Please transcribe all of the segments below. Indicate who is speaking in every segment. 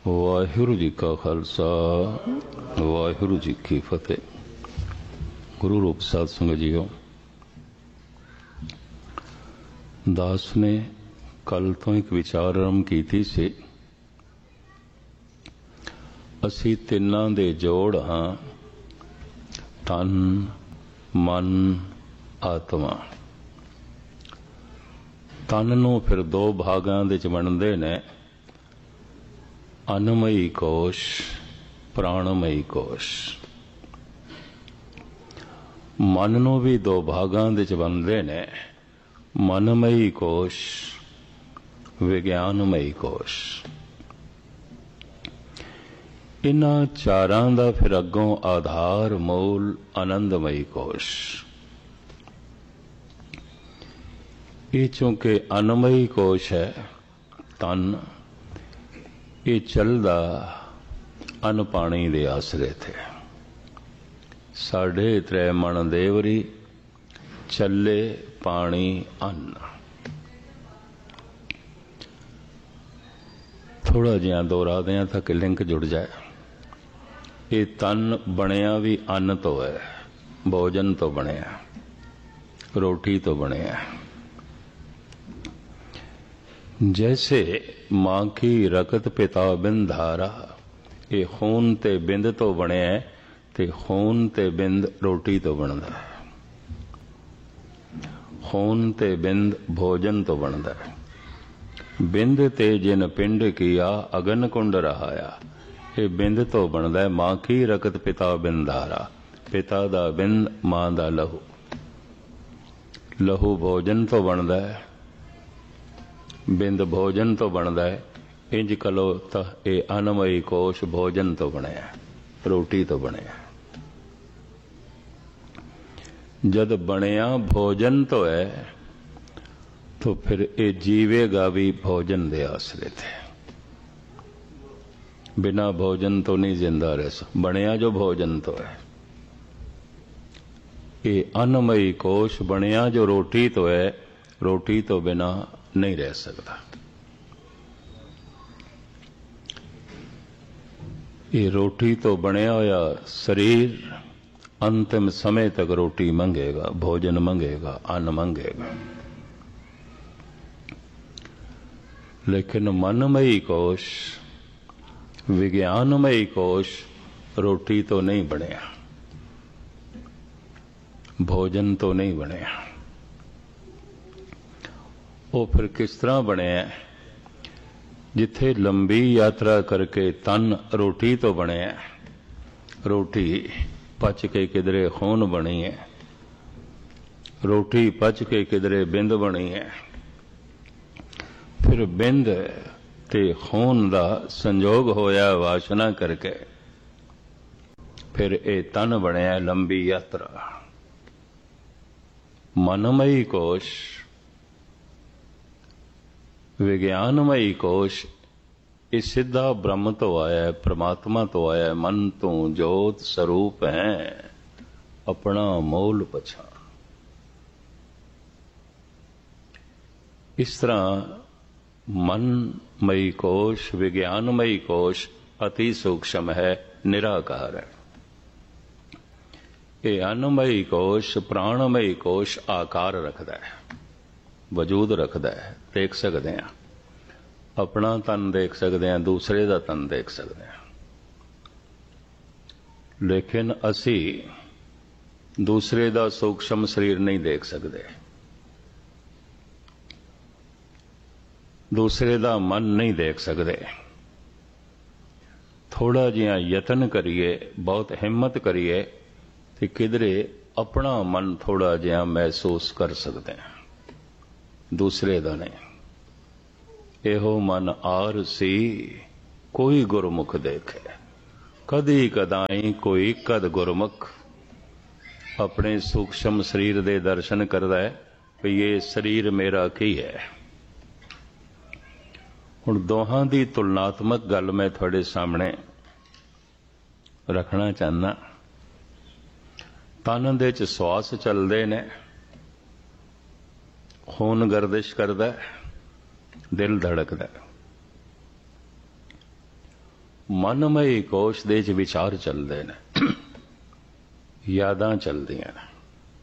Speaker 1: ਵਾਹਿਗੁਰੂ ਜੀ ਕਾ ਖਾਲਸਾ ਵਾਹਿਗੁਰੂ ਜੀ ਕੀ ਫਤਿਹ। ਗੁਰੂ ਰੂਪ ਸਾਧ ਸੰਗਤ ਜੀਓ, ਦਾਸ ਨੇ ਕੱਲ ਤੋਂ ਇੱਕ ਵਿਚਾਰ ਆਰੰਭ ਕੀਤੀ ਸੀ। ਅਸੀਂ ਤਿੰਨਾਂ ਦੇ ਜੋੜ ਹਾਂ, ਤਨ, ਮਨ, ਆਤਮਾ। ਤਨ ਨੂੰ ਫਿਰ ਦੋ ਭਾਗਾਂ ਦੇ ਚ ਵੰਡਦੇ ਨੇ, ਅਨਮਈ ਕੋਸ਼, ਪ੍ਰਾਣਮਈ ਕੋਸ਼। ਮਨ ਨੂੰ ਵੀ ਦੋ ਭਾਗਾਂ ਦੇ ਚ ਵੰਡਦੇ ਨੇ, ਮਨਮਈ ਕੋਸ਼, ਵਿਗਿਆਨਮਈ ਕੋਸ਼। ਇਨ੍ਹਾਂ ਚਾਰਾਂ ਦਾ ਫਿਰ ਅੱਗੋਂ ਆਧਾਰ ਮੂਲ ਆਨੰਦਮਈ ਕੋਸ਼। ਇਹ ਚੂੰਕਿ ਅਨਮਈ ਕੋਸ਼ ਹੈ, ਤਨ, ਇਹ ਚੱਲਦਾ ਅਨ ਪਾਣੀ ਦੇ ਆਸਰੇ ਤੇ। ਸਾਢੇ ਤ੍ਰੈ ਮਣ ਦੇਵਰੀ, ਚੱਲੇ ਪਾਣੀ ਅੰਨ। ਥੋੜਾ ਜਿਹਾ ਦੁਹਰਾਦੇ ਹਾਂ ਤਾਂ ਕਿ ਲਿੰਕ ਜੁੜ ਜਾਏ। ਇਹ ਤਨ ਬਣਿਆ ਵੀ ਅੰਨ ਤੋਂ ਹੈ, ਭੋਜਨ ਤੋਂ ਬਣਿਆ, ਰੋਟੀ ਤੋਂ ਬਣਿਆ। जैसे मां की रकत पिता बिंद धारा, ये खून ते बिंद तो बने है, ते खून ते बिंद रोटी तो बनता है। खून ते बिंद भोजन तो बनता है। बिंद ते जिन पिंड किया अगन कुंड रहाया, ये बिंद तो बनता है। मां की रकत पिता बिंद धारा, पिता दा बिंद, मां दा लहू। लहू भोजन तो बनता है, बिंद भोजन तो बनता है। इंज कलो तो ये अनमई कोश भोजन तो बनया, रोटी तो बनया। जद बनया भोजन तो है, तो फिर ये जीवेगा भी भोजन दे आसरे थे। बिना भोजन तो नहीं जिंदा रह सकता। बनया जो भोजन तो है, ये अनमई कोश बनया जो रोटी तो है, रोटी तो बिना नहीं रह सकता। ये रोटी तो बनया होया शरीर अंतिम समय तक रोटी मंगेगा, भोजन मंगेगा, अन्न मंगेगा। लेकिन मनमयी कोश, विज्ञानमयी कोश रोटी तो नहीं बनया, भोजन तो नहीं बनया। वो फिर किस तरह बने? जिथे लंबी यात्रा करके तन रोटी तो बने, रोटी पच के किधरे खून बनी है, रोटी पच के किधरे बिंद बनी है। फिर बिंद ते खून दा संजोग होया वासना करके, फिर ये तन बनया लंबी यात्रा। मनमयी कोश, विज्ञानमयी कोश, ये सिद्धा ब्रह्म तो आया है, परमात्मा तो आया है। मन तो जोत स्वरूप है, अपना मोल पछाण। इस तरह मनमयी कोश, विज्ञानमयी कोश अति सूक्ष्म है, निराकार है। ये अन्नमयी कोश, प्राणमयी कोश आकार रखता है, वजूद रखता है। देख सकते हैं, अपना तन देख सकते हैं, दूसरे का तन देख सकते हैं। लेकिन असी दूसरे का सूक्ष्म शरीर नहीं देख सकते, दूसरे का मन नहीं देख सकते। थोड़ा जिहा यतन करिए, बहुत हिम्मत करिए, तो किधरे अपना मन थोड़ा जिहा महसूस कर सकते हैं, दूसरे दा नहीं। एहो मन आर सी कोई गुरमुख देखे, कदी कदाई कोई कद गुरमुख। अपने सूक्ष्म शरीर दे दर्शन करदा है भी ये शरीर मेरा की है। हुण दोहां दी तुलनात्मक गल मैं थोड़े सामने रखना चाहना। तन दे च श्वास चलदे ने, खून गर्दिश करदा है, दिल धड़कदा है। ਮਨਮਈ ਕੋਸ਼ ਦੇ 'ਚ ਵਿਚਾਰ ਚੱਲਦੇ ਨੇ, ਯਾਦਾਂ ਚੱਲਦੀਆਂ ਨੇ,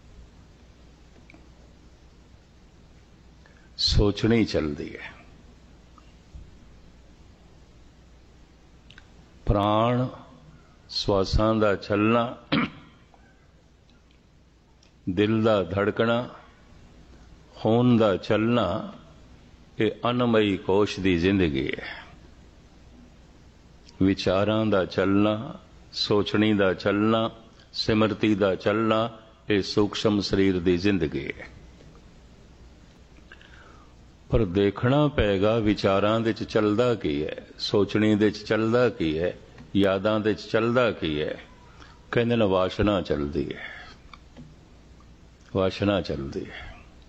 Speaker 1: ਸੋਚਣੀ ਚੱਲਦੀ ਹੈ। ਪ੍ਰਾਣ ਸਵਾਸਾਂ ਦਾ ਚੱਲਣਾ, ਦਿਲ ਦਾ ਧੜਕਣਾ, ਖੂਨ ਦਾ ਚੱਲਣਾ, ਇਹ ਅਨਮਈ ਕੋਸ਼ ਦੀ ਜ਼ਿੰਦਗੀ ਹੈ। ਵਿਚਾਰਾਂ ਦਾ ਚੱਲਣਾ, ਸੋਚਣੀ ਦਾ ਚੱਲਣਾ, ਸਿਮਰਤੀ ਦਾ ਚੱਲਣਾ, ਇਹ ਸੂਖਸ਼ਮ ਸਰੀਰ ਦੀ ਜ਼ਿੰਦਗੀ ਹੈ। ਪਰ ਦੇਖਣਾ ਪਏਗਾ ਵਿਚਾਰਾਂ ਦੇ 'ਚ ਚੱਲਦਾ ਕੀ ਹੈ, ਸੋਚਣੀ ਦੇ 'ਚ ਚੱਲਦਾ ਕੀ ਹੈ, ਯਾਦਾਂ ਦੇ 'ਚ ਚੱਲਦਾ ਕੀ ਹੈ। ਕਹਿੰਦੇ ਨੇ ਵਾਸ਼ਨਾ ਚੱਲਦੀ ਹੈ, ਵਾਸ਼ਨਾ ਚੱਲਦੀ ਹੈ।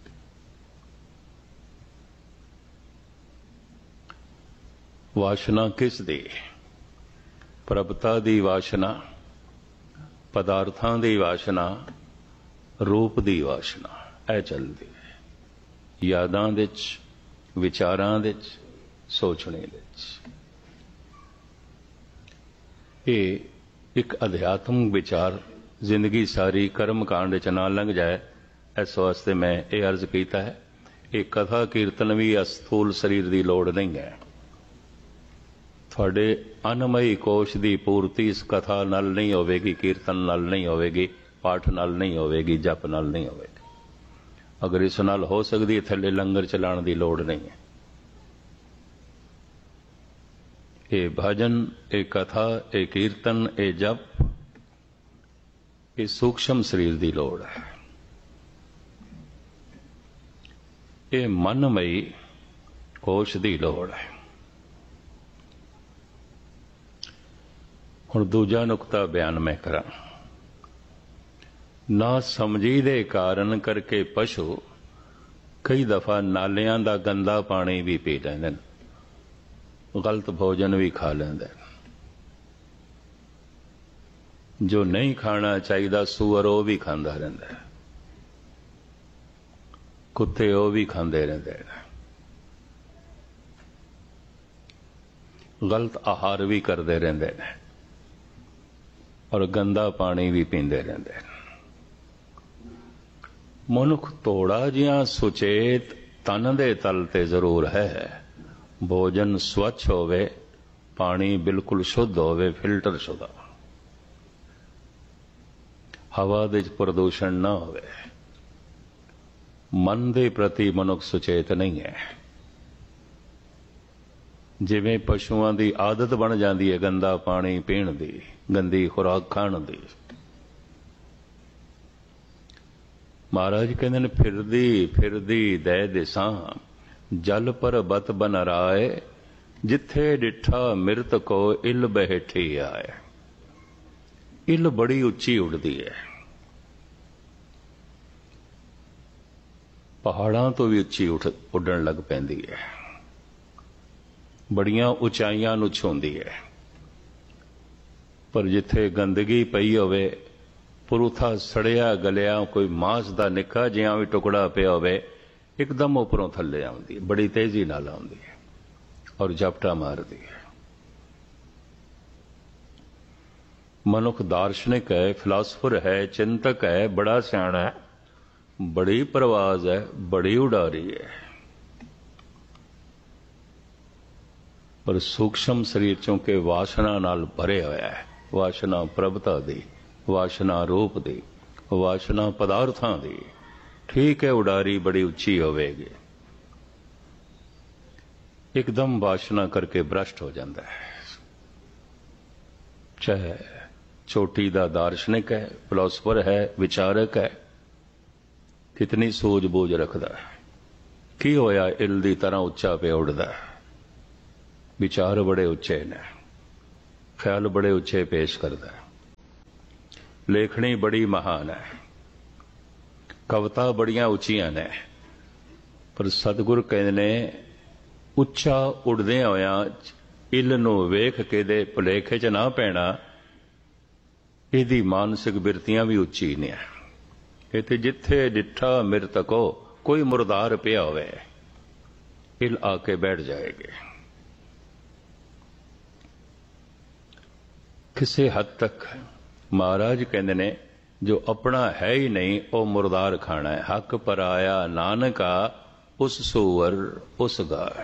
Speaker 1: ਵਾਸ਼ਨਾ ਕਿਸ ਦੀ? ਪ੍ਰਭਤਾ ਦੀ ਵਾਸ਼ਨਾ, ਪਦਾਰਥਾਂ ਦੀ ਵਾਸ਼ਨਾ, ਰੂਪ ਦੀ ਵਾਸ਼ਨਾ, ਇਹ ਚੱਲਦੀ ਹੈ। ਯਾਦਾਂ ਦੇ 'ਚ, ਵਿਚਾਰਾਂ ਦੇ 'ਚ, ਸੋਚਣੇ ਦੇ 'ਚ। ਇਹ ਇੱਕ ਅਧਿਆਤਮਿਕ ਵਿਚਾਰ ਜ਼ਿੰਦਗੀ ਸਾਰੀ ਕਰਮ ਕਾਂਡ 'ਚ ਨਾ ਲੰਘ ਜਾਏ, ਇਸ ਵਾਸਤੇ ਮੈਂ ਇਹ ਅਰਜ਼ ਕੀਤਾ ਹੈ। ਇਹ ਕਥਾ ਕੀਰਤਨ ਵੀ ਅਸਥੂਲ ਸਰੀਰ ਦੀ ਲੋੜ ਨਹੀਂ ਹੈ। ਤੁਹਾਡੇ ਅਨਮਈ ਕੋਸ਼ ਦੀ ਪੂਰਤੀ ਇਸ ਕਥਾ ਨਾਲ ਨਹੀਂ ਹੋਵੇਗੀ, ਕੀਰਤਨ ਨਾਲ ਨਹੀਂ ਹੋਵੇਗੀ, ਪਾਠ ਨਾਲ ਨਹੀਂ ਹੋਵੇਗੀ, ਜਪ ਨਾਲ ਨਹੀਂ ਹੋਵੇਗੀ। ਅਗਰ ਇਸ ਨਾਲ ਹੋ ਸਕਦੀ ਹੈ, ਥੱਲੇ ਲੰਗਰ ਚਲਾਉਣ ਦੀ ਲੋੜ ਨਹੀਂ ਹੈ। ਇਹ ਭਜਨ, ਇਹ ਕਥਾ, ਇਹ ਕੀਰਤਨ, ਇਹ ਜਪ, ਇਹ ਸੂਖਸ਼ਮ ਸਰੀਰ ਦੀ ਲੋੜ ਹੈ। ਇਹ ਮਨਮਈ ਕੋਸ਼ ਦੀ ਲੋੜ ਹੈ। ਹੁਣ ਦੂਜਾ ਨੁਕਤਾ ਬਿਆਨ ਮੈਂ ਕਰਾਂ। ਨਾ ਸਮਝੀ ਦੇ ਕਾਰਨ ਕਰਕੇ ਪਸ਼ੂ ਕਈ ਦਫਾ ਨਾਲਿਆਂ ਦਾ ਗੰਦਾ ਪਾਣੀ ਵੀ ਪੀ ਲੈਂਦੇ ਨੇ, ਗਲਤ ਭੋਜਨ ਵੀ ਖਾ ਲੈਂਦੇ ਨੇ। ਜੋ ਨਹੀਂ ਖਾਣਾ ਚਾਹੀਦਾ ਸੂਅਰ ਉਹ ਵੀ ਖਾਂਦਾ ਰਹਿੰਦਾ ਹੈ, ਕੁੱਤੇ ਉਹ ਵੀ ਖਾਂਦੇ ਰਹਿੰਦੇ ਨੇ, ਗਲਤ ਆਹਾਰ ਵੀ ਕਰਦੇ ਰਹਿੰਦੇ ਨੇ, ਔਰ ਗੰਦਾ ਪਾਣੀ ਵੀ ਪੀਂਦੇ ਰਹਿੰਦੇ ਨੇ। ਮਨੁੱਖ ਥੋੜਾ ਜਿਹਾ ਸੁਚੇਤ ਤਨ ਦੇ ਤਲ ਤੇ ਜ਼ਰੂਰ ਹੈ। ਭੋਜਨ ਸਵੱਛ ਹੋਵੇ, ਪਾਣੀ ਬਿਲਕੁਲ ਸ਼ੁੱਧ ਹੋਵੇ, ਫਿਲਟਰ ਸ਼ੁਦਾ, ਹਵਾ ਦੇ ਵਿੱਚ ਪ੍ਰਦੂਸ਼ਣ ਨਾ ਹੋਵੇ। ਮਨ ਦੇ ਪ੍ਰਤੀ ਮਨੁੱਖ ਸੁਚੇਤ ਨਹੀਂ ਹੈ। ਜਿਵੇਂ ਪਸ਼ੂਆਂ ਦੀ ਆਦਤ ਬਣ ਜਾਂਦੀ ਹੈ ਗੰਦਾ ਪਾਣੀ ਪੀਣ ਦੀ, ਗੰਦੀ ਖੁਰਾਕ ਖਾਣ ਦੀ। ਮਹਾਰਾਜ ਕਹਿੰਦੇ ਨੇ ਫਿਰਦੀ ਫਿਰਦੀ ਦੈ ਦਿਸਾਂ, ਜਲ ਪਰਬਤ ਬਨ ਰਾਏ, ਜਿੱਥੇ ਡਿਠਾ ਮਿਰਤ ਕੋ ਇਲ ਬਹਿਠੀ ਆਏ। ਇਲ ਬੜੀ ਉੱਚੀ ਉੱਡਦੀ ਹੈ, ਪਹਾੜਾਂ ਤੋਂ ਵੀ ਉੱਚੀ ਉੱਡਣ ਲੱਗ ਪੈਂਦੀ ਹੈ, ਬੜੀਆਂ ਉਚਾਈਆਂ ਨੂੰ ਛੂੰਹਦੀ ਹੈ। ਪਰ ਜਿੱਥੇ ਗੰਦਗੀ ਪਈ ਹੋਵੇ, ਪੁਰੂਥਾ ਸੜਿਆ ਗਲਿਆ ਕੋਈ ਮਾਂਸ ਦਾ ਨਿੱਕਾ ਜਿਹਾ ਵੀ ਟੁਕੜਾ ਪਿਆ ਹੋਵੇ, ਇੱਕਦਮ ਉੱਪਰੋਂ ਥੱਲੇ ਆਉਂਦੀ ਹੈ, ਬੜੀ ਤੇਜ਼ੀ ਨਾਲ ਆਉਂਦੀ ਹੈ ਔਰ ਝਪਟਾ ਮਾਰਦੀ ਹੈ। ਮਨੁੱਖ ਦਾਰਸ਼ਨਿਕ ਹੈ, ਫਿਲਾਸਫਰ ਹੈ, ਚਿੰਤਕ ਹੈ, ਬੜਾ ਸਿਆਣਾ ਹੈ, ਬੜੀ ਪ੍ਰਵਾਜ਼ ਹੈ, ਬੜੀ ਉਡਾਰੀ ਹੈ, ਪਰ ਸੂਖਸ਼ਮ ਸਰੀਰ ਚੋਂਕਿ ਵਾਸ਼ਨਾ ਨਾਲ ਭਰਿਆ ਹੋਇਆ ਹੈ। ਵਾਸ਼ਨਾ ਪ੍ਰਭਤਾ ਦੀ, ਵਾਸ਼ਨਾ ਰੂਪ ਦੀ, ਵਾਸ਼ਨਾ ਪਦਾਰਥਾਂ ਦੀ। ਠੀਕ ਹੈ, ਉਡਾਰੀ ਬੜੀ ਉੱਚੀ ਹੋਵੇਗੀ, ਇੱਕਦਮ ਵਾਸ਼ਨਾ ਕਰਕੇ ਭ੍ਰਸ਼ਟ ਹੋ ਜਾਂਦਾ ਹੈ। ਚਾਹੇ ਚੋਟੀ ਦਾ ਦਾਰਸ਼ਨਿਕ ਹੈ, ਫਿਲਾਸਫਰ ਹੈ, ਵਿਚਾਰਕ ਹੈ, ਕਿਤਨੀ ਸੂਝ-ਬੂਝ ਰੱਖਦਾ ਹੈ। ਕੀ ਹੋਇਆ ਇਲ ਦੀ ਤਰ੍ਹਾਂ ਉੱਚਾ ਪਿਆ ਉੱਡਦਾ ਹੈ। ਵਿਚਾਰ ਬੜੇ ਉੱਚੇ ਨੇ, ਖਿਆਲ ਬੜੇ ਉੱਚੇ ਪੇਸ਼ ਕਰਦਾ ਹੈ, ਲੇਖਣੀ ਬੜੀ ਮਹਾਨ ਹੈ, ਕਵਿਤਾ ਬੜੀਆਂ ਉੱਚੀਆਂ ਨੇ। ਪਰ ਸਤਿਗੁਰ ਕਹਿੰਦੇ ਨੇ ਉੱਚਾ ਉੱਡਦਿਆਂ ਹੋਇਆਂ ਇਲ ਨੂੰ ਵੇਖ ਕੇ ਦੇ ਭੁਲੇਖੇ 'ਚ ਨਾ ਪੈਣਾ, ਇਹਦੀ ਮਾਨਸਿਕ ਬਿਰਤੀਆਂ ਵੀ ਉੱਚੀ ਨੇ। ਇਹ ਤੇ ਜਿੱਥੇ ਡਿੱਠਾ ਮਿਰਤਕੋ, ਕੋਈ ਮੁਰਦਾਰ ਪਿਆ ਹੋਵੇ, ਇਲ ਆ ਕੇ ਬੈਠ ਜਾਏਗੀ। ਕਿਸੇ ਹੱਦ ਤੱਕ ਮਹਾਰਾਜ ਕਹਿੰਦੇ ਨੇ ਜੋ ਆਪਣਾ ਹੈ ਹੀ ਨਹੀਂ ਉਹ ਮੁਰਦਾਰ ਖਾਣਾ ਹੈ। ਹੱਕ ਪਰਾਇਆ ਨਾਨਕਾ ਉਸ ਸੂਰ ਉਸ ਗਾਏ।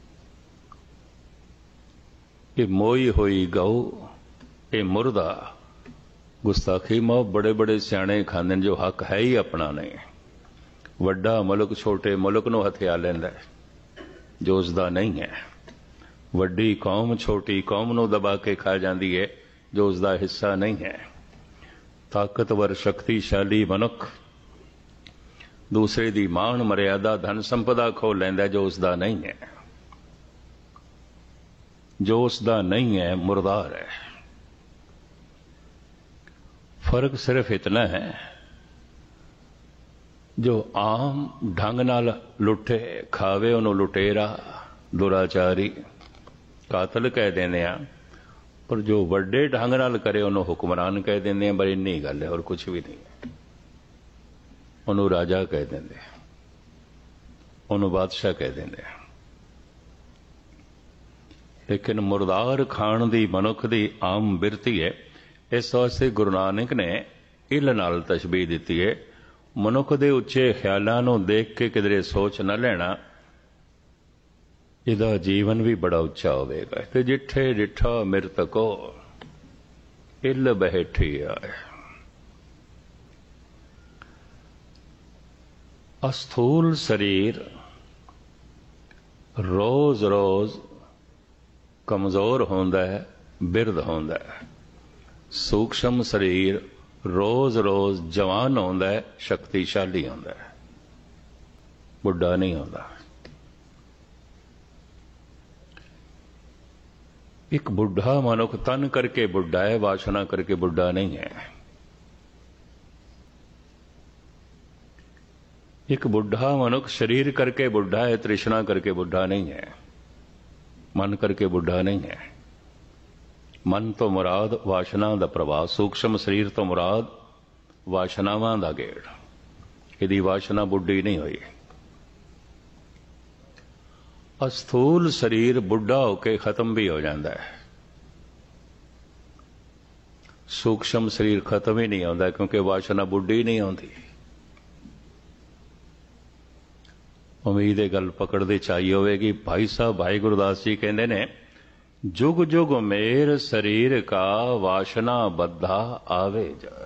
Speaker 1: ਇਹ ਮੋਈ ਹੋਈ ਗਊ ਇਹ ਮੁਰਦਾ ਗੁਸਤਾਖੀ ਮੋ ਬੜੇ ਬੜੇ ਸਿਆਣੇ ਖਾਂਦੇ ਨੇ ਜੋ ਹੱਕ ਹੈ ਹੀ ਆਪਣਾ ਨਹੀਂ। ਵੱਡਾ ਮੁਲਕ ਛੋਟੇ ਮੁਲਕ ਨੂੰ ਹਥਿਆ ਲੈਂਦਾ ਜੋ ਉਸਦਾ ਨਹੀਂ ਹੈ। ਵੱਡੀ ਕੌਮ ਛੋਟੀ ਕੌਮ ਨੂੰ ਦਬਾ ਕੇ ਖਾ ਜਾਂਦੀ ਹੈ ਜੋ ਉਸਦਾ ਹਿੱਸਾ ਨਹੀਂ ਹੈ। ਤਾਕਤਵਰ ਸ਼ਕਤੀਸ਼ਾਲੀ ਮਨੁੱਖ ਦੂਸਰੇ ਦੀ ਮਾਣ ਮਰਿਆਦਾ ਧਨ ਸੰਪਦਾ ਖੋ ਲੈਂਦਾ ਜੋ ਉਸਦਾ ਨਹੀਂ ਹੈ। ਜੋ ਉਸਦਾ ਨਹੀਂ ਹੈ ਮੁਰਦਾਰ ਹੈ। ਫਰਕ ਸਿਰਫ ਇਤਨਾ ਹੈ ਜੋ ਆਮ ਢੰਗ ਨਾਲ ਲੁੱਟੇ ਖਾਵੇ ਉਹਨੂੰ ਲੁਟੇਰਾ ਦੁਰਾਚਾਰੀ ਕਾਤਲ ਕਹਿ ਦਿੰਦੇ ਆ, ਪਰ ਜੋ ਵੱਡੇ ਢੰਗ ਨਾਲ ਕਰੇ ਉਹਨੂੰ ਹੁਕਮਰਾਨ ਕਹਿ ਦਿੰਦੇ ਆ। ਪਰ ਇੰਨੀ ਗੱਲ ਹੈ, ਹੋਰ ਕੁਝ ਵੀ ਨਹੀਂ ਹੈ। ਉਹਨੂੰ ਰਾਜਾ ਕਹਿ ਦਿੰਦੇ, ਉਹਨੂੰ ਬਾਦਸ਼ਾਹ ਕਹਿ ਦਿੰਦੇ। ਲੇਕਿਨ ਮੁਰਦਾਰ ਖਾਣ ਦੀ ਮਨੁੱਖ ਦੀ ਆਮ ਬਿਰਤੀ ਹੈ। ਇਸ ਵਾਸਤੇ ਗੁਰੂ ਨਾਨਕ ਨੇ ਇੱਲ ਨਾਲ ਤਸ਼ਬੀਹ ਦਿੱਤੀ ਹੈ। ਮਨੁੱਖ ਦੇ ਉੱਚੇ ਖਿਆਲਾਂ ਨੂੰ ਦੇਖ ਕੇ ਕਿਧਰੇ ਸੋਚ ਨਾ ਲੈਣਾ, ਇਹਦਾ ਜੀਵਨ ਵੀ ਬੜਾ ਉੱਚਾ ਹੋਵੇਗਾ। ਤੇ ਜਿੱਠੇ ਡਿਠਾ ਮਿਰਤਕੋ ਇੱਲ ਬੈਠੀ ਆਏ। ਅਸਥੂਲ ਸਰੀਰ ਰੋਜ਼ ਰੋਜ਼ ਕਮਜ਼ੋਰ ਹੁੰਦਾ ਹੈ, ਬਿਰਧ ਹੁੰਦਾ ਹੈ। ਸੂਖਸ਼ਮ ਸਰੀਰ ਰੋਜ਼ ਰੋਜ਼ ਜਵਾਨ ਹੁੰਦਾ ਹੈ, ਸ਼ਕਤੀਸ਼ਾਲੀ ਹੁੰਦਾ ਹੈ, ਬੁੱਢਾ ਨਹੀਂ ਹੁੰਦਾ। ਇੱਕ ਬੁੱਢਾ ਮਨੁੱਖ ਤਨ ਕਰਕੇ ਬੁੱਢਾ ਹੈ, ਵਾਸ਼ਨਾ ਕਰਕੇ ਬੁੱਢਾ ਨਹੀਂ ਹੈ। ਇੱਕ ਬੁੱਢਾ ਮਨੁੱਖ ਸਰੀਰ ਕਰਕੇ ਬੁੱਢਾ ਹੈ, ਤ੍ਰਿਸ਼ਨਾ ਕਰਕੇ ਬੁੱਢਾ ਨਹੀਂ ਹੈ, ਮਨ ਕਰਕੇ ਬੁੱਢਾ ਨਹੀਂ ਹੈ। ਮਨ ਤੋਂ ਮੁਰਾਦ ਵਾਸ਼ਨਾ ਦਾ ਪ੍ਰਵਾਹ, ਸੂਖਸ਼ਮ ਸਰੀਰ ਤੋਂ ਮੁਰਾਦ ਵਾਸ਼ਨਾਵਾਂ ਦਾ ਗੇੜ। ਇਹਦੀ ਵਾਸ਼ਨਾ ਬੁੱਢੀ ਨਹੀਂ ਹੋਈ। ਅਸਥੂਲ ਸਰੀਰ ਬੁੱਢਾ ਹੋ ਕੇ ਖਤਮ ਵੀ ਹੋ ਜਾਂਦਾ ਹੈ। ਸੂਖਸ਼ਮ ਸਰੀਰ ਖਤਮ ਹੀ ਨਹੀਂ ਹੁੰਦਾ ਕਿਉਂਕਿ ਵਾਸ਼ਨਾ ਬੁੱਢੀ ਨਹੀਂ ਆਉਂਦੀ। ਉਮੀਦ ਇਹ ਗੱਲ ਪਕੜਦੇ ਚਾਹੀ ਹੋਵੇਗੀ। ਭਾਈ ਸਾਹਿਬ ਭਾਈ ਗੁਰਦਾਸ ਜੀ ਕਹਿੰਦੇ ਨੇ, ਜੁਗ ਜੁਗ ਮੇਰ ਸਰੀਰ ਕਾ ਵਾਸ਼ਨਾ ਬੱਧਾ ਆਵੇ ਜਾ।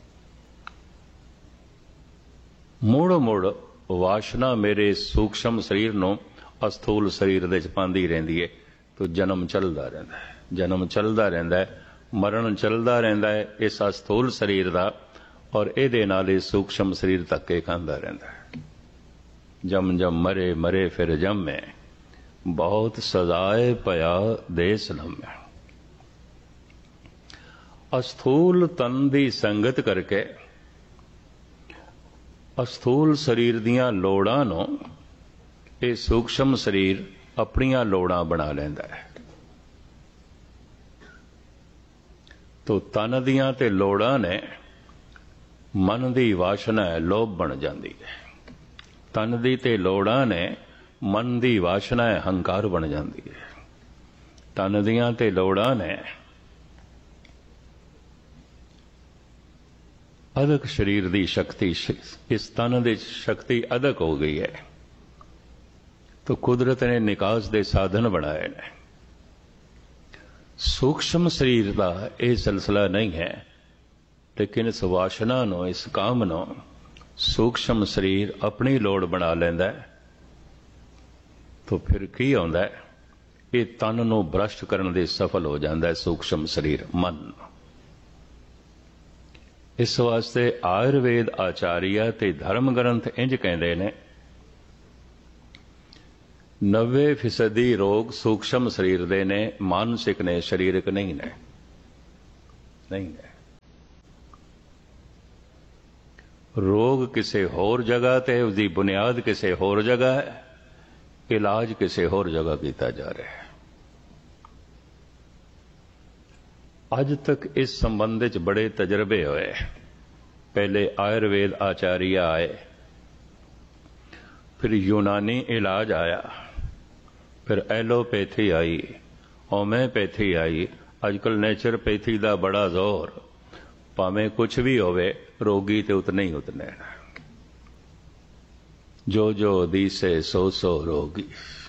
Speaker 1: ਮੁੜ ਮੁੜ ਵਾਸ਼ਨਾ ਮੇਰੇ ਸੂਖਸ਼ਮ ਸਰੀਰ ਨੂੰ ਅਸਥੂਲ ਸਰੀਰ ਦੇ ਚ ਪਾਉਂਦੀ ਰਹਿੰਦੀ ਹੈ। ਤੋ ਜਨਮ ਚੱਲਦਾ ਰਹਿੰਦਾ ਹੈ, ਜਨਮ ਚੱਲਦਾ ਰਹਿੰਦਾ ਹੈ, ਮਰਨ ਚੱਲਦਾ ਰਹਿੰਦਾ ਹੈ ਇਸ ਅਸਥੂਲ ਸਰੀਰ ਦਾ। ਔਰ ਇਹਦੇ ਨਾਲ ਇਹ ਸੂਖਸ਼ਮ ਸਰੀਰ ਧੱਕੇ ਖਾਂਦਾ ਰਹਿੰਦਾ ਹੈ। ਜਮ ਜਮ ਮਰੇ ਮਰੇ ਫਿਰ ਜੰਮੇ, ਬਹੁਤ ਸਜ਼ਾਏ ਪਿਆ ਦੇਸ ਲੰਮੇ। ਅਸਥੂਲ ਤਨ ਦੀ ਸੰਗਤ ਕਰਕੇ ਅਸਥੂਲ ਸਰੀਰ ਦੀਆਂ ਲੋੜਾਂ ਨੂੰ ਇਹ ਸੂਖਸ਼ਮ ਸਰੀਰ ਆਪਣੀਆਂ ਲੋੜਾਂ ਬਣਾ ਲੈਂਦਾ ਹੈ। ਤੋ ਤਨ ਦੀਆਂ ਤੇ ਲੋੜਾਂ ਨੇ ਮਨ ਦੀ ਵਾਸ਼ਨਾ ਹੈ, ਲੋਭ ਬਣ ਜਾਂਦੀ ਹੈ। ਤਨ ਦੀ ਤੇ ਲੋੜਾਂ ਨੇ ਮਨ ਦੀ ਵਾਸ਼ਨਾ ਹੈ, ਹੰਕਾਰ ਬਣ ਜਾਂਦੀ ਹੈ। ਤਨ ਦੀਆਂ ਤੇ ਲੋੜਾਂ ਨੇ ਅਦਕ ਸਰੀਰ ਦੀ ਸ਼ਕਤੀ, ਇਸ ਤਨ ਦੀ ਸ਼ਕਤੀ ਅਦਕ ਹੋ ਗਈ ਹੈ। तो कुदरत ने निकास दे साधन बनाए ने। सूक्ष्म शरीर का यह सिलसिला नहीं है, लेकिन इस वासना नो, इस काम नो सूक्ष्म शरीर अपनी लोड़ बना लेंदा है। तो फिर की आउंदा है, ये तन नो भ्रष्ट करन दे सफल हो जाता है सूक्ष्म शरीर मन। इस वास्ते आयुर्वेद आचार्य ते धर्म ग्रंथ इंज कहते ने, 90% रोग सूक्ष्म शरीर दे ने, मानसिक ने, शरीरक नहीं ने। नहीं है रोग किसी होर जगह ते, उसकी बुनियाद किसी होर जगह है, इलाज किसी होर जगह किया जा रहा है। अज तक इस संबंध च बड़े तजर्बे होए। पहले आयुर्वेद आचार्य आए, फिर यूनानी इलाज आया, फिर एलोपैथी आई, होम्योपैथी आई, अजकल नेचुरोपैथी का बड़ा जोर, भावें कुछ भी होवे रोगी ते उतने ही उतने। जो जो दिसे सो सो रोगी।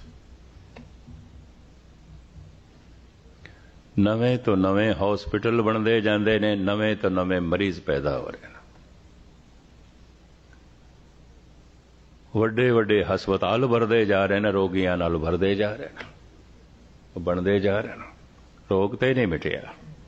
Speaker 1: नवें तो नवें हॉस्पिटल बनते जाते ने, नवें तो नवें मरीज पैदा हो रहे हैं। वड्डे वड्डे हस्पताल भरते जा रहे हैं, रोगियां नाल भरते जा रहे हैं, बनते जा रहे हैं। रोग तो नहीं मिटिया।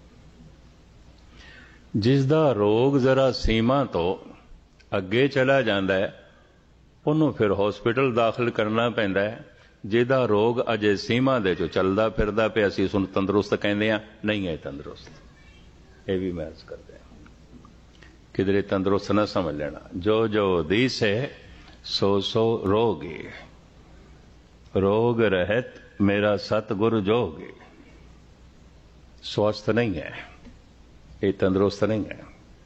Speaker 1: जिसदा रोग जरा सीमा तो अगे चला जाता है उन्होंने फिर हॉस्पिटल दाखिल करना पैंदा है। जिहदा रोग अजे सीमा दे चो चलदा फिरदा पे असीं उस तंदुरुस्त कहंदे आ, नहीं है तंदुरुस्त। ये भी मैं अर्ज करते हैं, किधरे तंदुरुस्त ना समझ लेना। जो जो दीस है सो सो रोगी, रोग रहत मेरा सतगुरु जोगी। स्वस्थ नहीं है, ये तंदुरुस्त नहीं है।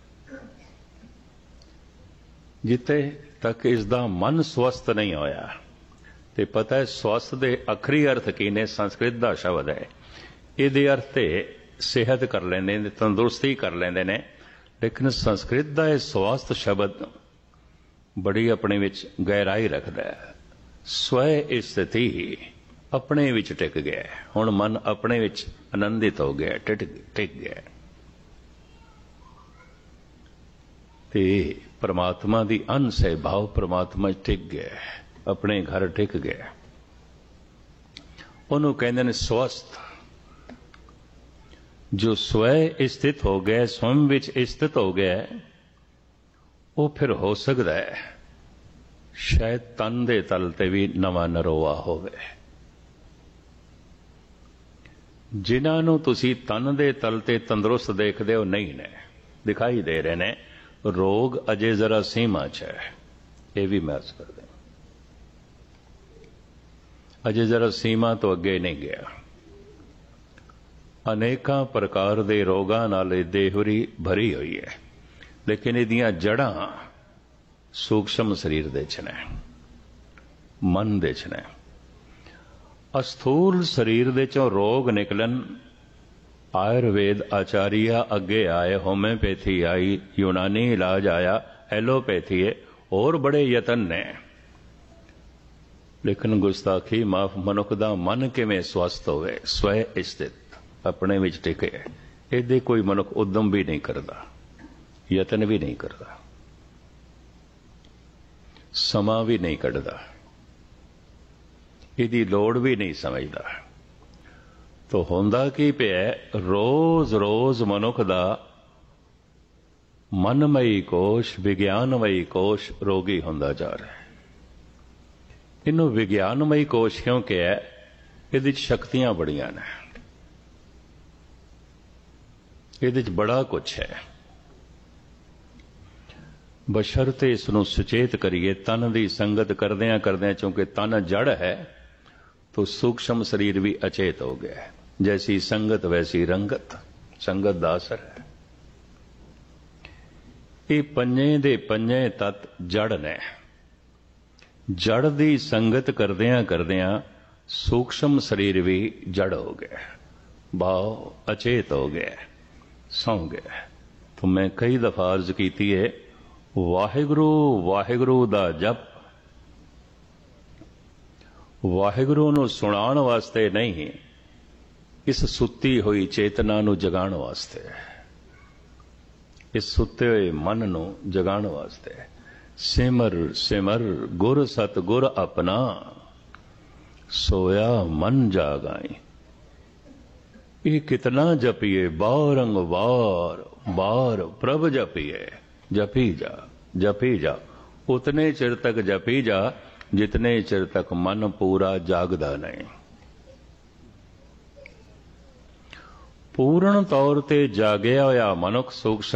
Speaker 1: जिथे तक इसका मन स्वस्थ नहीं होया ते पता है स्वस्थ दे अखरी अर्थ की ने, संस्कृत का शब्द है। ये अर्थ ते सेहत कर लेंदे ने, तंदुरुस्ती कर लेंदे ने, लेकिन संस्कृत का यह स्वास्थ्य शब्द बड़ी अपने विच गहराई रखता है। स्वय स्थिति अपने विच टिक गया, हुण मन अपने विच आनंदित हो गया, टिक गया ते परमात्मा दी अंश है भाव, परमात्मा टिक गया, अपने घर टिक गया। उन्होंने कहते हैं स्वस्थ। जो स्वय स्थित हो गया, स्वयं विच स्थित हो गया, वो फिर हो सकता है शायद तन दे तल ते भी नवा नरोआ होवे। जिन्हां नूं तुसीं तन दे तल ते तंदुरुस्त देखदे हो, नहीं ने, दिखाई दे रहे ने, रोग अजे जरा सीमा च है। ये भी मैं अर्ज कर दें, अजे जरा सीमा तो अगे नहीं गया। अनेकों प्रकार के रोगां नाल देहरी भरी हुई है, लेकिन इहदियां जड़ां सूक्ष्म शरीर दे च ने, मन दे च ने। अस्थूल शरीर दे चों रोग निकलन, आयुर्वेद आचार्य अगे आए, होम्योपैथी आई, यूनानी इलाज आया, एलोपैथी है, और बड़े यतन ने, लेकिन गुस्ताखी माफ, मनुख दा मन किवें स्वस्थ होवे, स्वय स्थित अपने विच टिके, इहदे कोई मनुख उद्यम भी नहीं करता, यतन भी नहीं करता, समा भी नहीं कढ़दा, इहदी लोड़ भी नहीं समझदा। तो होंदा की पिया, रोज रोज मनुख दा मनमयी कोश, विज्ञानमयी कोश रोगी होंदा जा रहा है। इनू विज्ञानमयी कोश क्यों कहा? इहदे शक्तियां बड़ियां ने, इहदे बड़ा कुछ है, बशर्ते इसनू सुचेत करिए। तन की संगत करदियां करदियां, चूंकि तन जड़ है तो सूक्ष्म शरीर भी अचेत हो गया है। जैसी संगत वैसी रंगत, संगत का असर है। ये पंजे दे पंजे तत्त जड़ ने, जड़ की संगत करदियां करदियां सूक्ष्म शरीर भी जड़ हो गया, भाव अचेत हो गया, सौ गया। तो मैं कई दफा अर्ज की है, वाहिगुरु वाहिगुरु दा जप वाहिगुरु नूं सुणाण वास्ते नहीं, इस सुती हुई चेतना नूं जगाण वास्ते, इस सुते हुए मन नूं जगाण वास्ते। सिमर सिमर गुर सतगुर अपना, सोया मन जागाई। ये कितना जपिए, बारंग बार बार प्रभ जपिए, जपी जा जपी जा, उतने चिर तक जपी जा जितने चिर तक मन पूरा जागदा नहीं। पूर्ण तौर ते जागया होया मनुख सूक्ष्म